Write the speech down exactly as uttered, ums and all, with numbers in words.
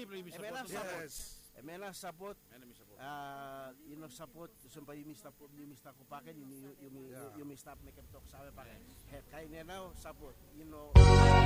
Please Emela support. support. Yes. Emela support. Enemy support. Ah, you know support sumpah you mista you mista ko pakai you you you Yeah. you mista make up talk sabe pakai. Kain now support. You know